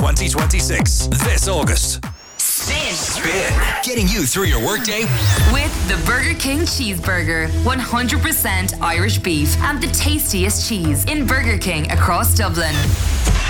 2026. This August. Spin. Getting you through your workday With the Burger King Cheeseburger. 100% Irish beef and the tastiest cheese in Burger King across Dublin.